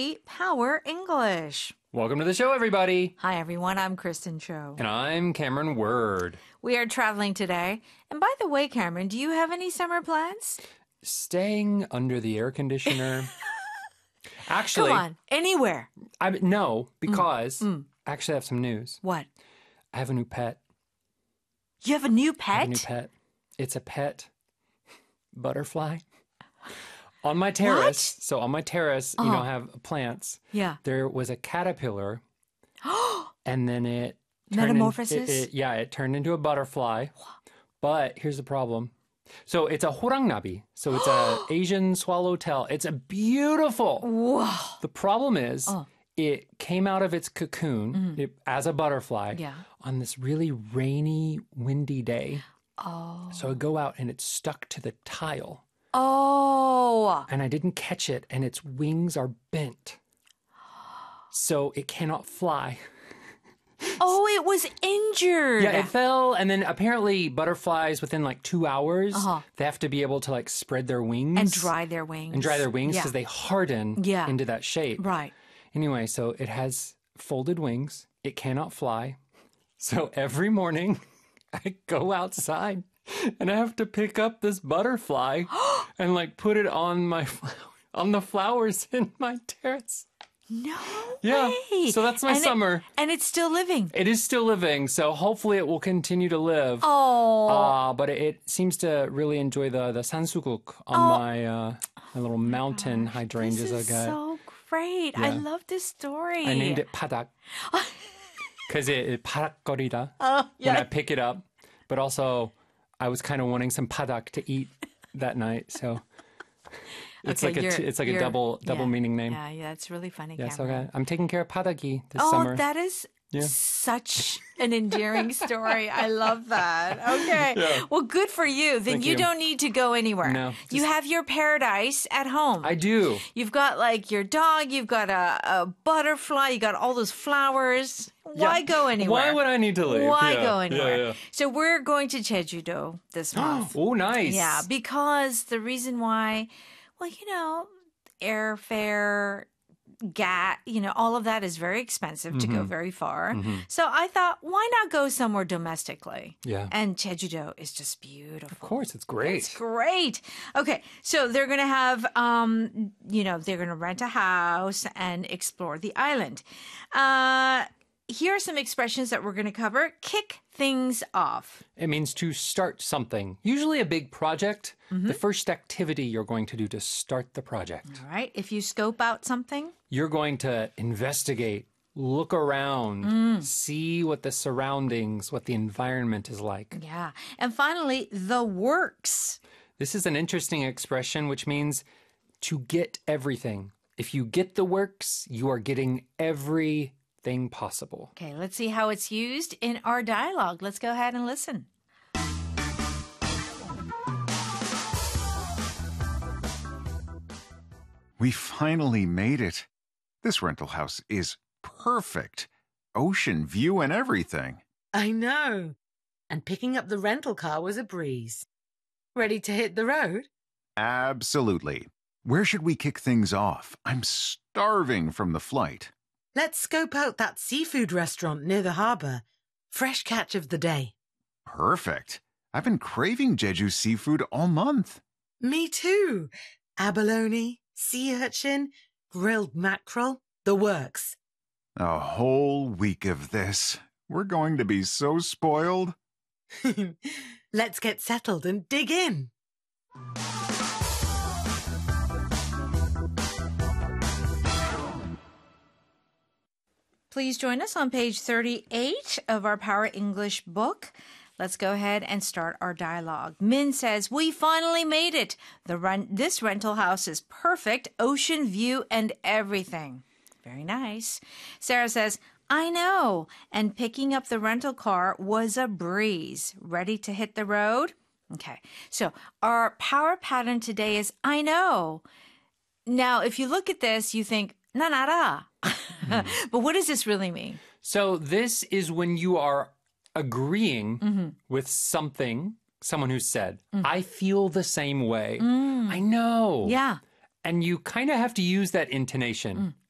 Study Power English. Welcome to the show, everybody. Hi, everyone. I'm Kristen Cho. And I'm Cameron Word. We are traveling today. And by the way, Cameron, do you have any summer plans? Staying under the air conditioner. Actually, Come on, anywhere. No, because I actually have some news. What? I have a new pet. You have a new I have pet? a new pet. It's a pet butterfly. On my terrace, so on my terrace, I have plants. Yeah. There was a caterpillar, and then it Metamorphosis? it turned into a butterfly. But here's the problem. So it's a horangnabi. So it's a Asian swallowtail. It's a beautiful. Whoa. The problem is it came out of its cocoon as a butterfly on this really rainy, windy day. Oh. So I go out and it's stuck to the tile. Oh. And I didn't catch it, and its wings are bent. So it cannot fly. Oh, it was injured. Yeah, it fell, and then apparently butterflies within like 2 hours, they have to be able to like spread their wings. And dry their wings. Because they harden into that shape. Right. Anyway, so it has folded wings. It cannot fly. So every morning I go outside and I have to pick up this butterfly and like put it on on the flowers in my terrace. No Yeah. way. So that's my summer. And it's still living. It is still living, so hopefully it will continue to live. Oh. But it seems to really enjoy the sansuguk on my little mountain hydrangeas This is I got. so great. I love this story. I named it Padak because it parak거리다 yeah. when I pick it up. But also, I was kind of wanting some padak to eat that night, so it's Okay, like a double meaning name. Yeah, it's really funny. Yes, Cameron. okay. I'm taking care of padaki this Oh, summer. that is such an endearing story. I love that. Okay. Yeah. Well, good for you. Then Thank you you. don't need to go anywhere. No, You have your paradise at home. I do. You've got like your dog, you've got a butterfly, you got all those flowers. Why go anywhere? Why would I need to leave? Why Yeah, go anywhere? Yeah. So we're going to Jeju-do this month. Oh, nice. Yeah, because the reason why, well, airfare, gas, all of that is very expensive to go very far. So I thought, why not go somewhere domestically? Yeah. And Jeju-do is just beautiful. Of course, it's great. It's great. Okay, so they're going to have, they're going to rent a house and explore the island. Here are some expressions that we're going to cover. Kick things off. It means to start something, usually a big project, the first activity you're going to do to start the project. All right. If you scope out something, You're going to investigate, look around, see what the surroundings, what the environment is like. yeah. And finally, the works. This is an interesting expression, which means to get everything. If you get the works, you are getting everything possible. Okay, let's see how it's used in our dialogue. Let's go ahead and listen. We finally made it. This rental house is perfect. Ocean view and everything. I know. And picking up the rental car was a breeze. Ready to hit the road? Absolutely. Where should we kick things off? I'm starving from the flight. Let's scope out that seafood restaurant near the harbour. Fresh catch of the day. Perfect. I've been craving Jeju seafood all month. Me too. Abalone, sea urchin, grilled mackerel, the works. A whole week of this. We're going to be so spoiled. Let's get settled and dig in. Please join us on page 38 of our Power English book. Let's go ahead and start our dialogue. Min says, we finally made it. This rental house is perfect, ocean view and everything. Very nice. Sarah says, I know. And picking up the rental car was a breeze. Ready to hit the road? Okay. So our power pattern today is I know. Now, if you look at this, you think, 난 알아. But what does this really mean? So this is when you are agreeing with something, someone who said, I feel the same way. I know. Yeah. And you kind of have to use that intonation.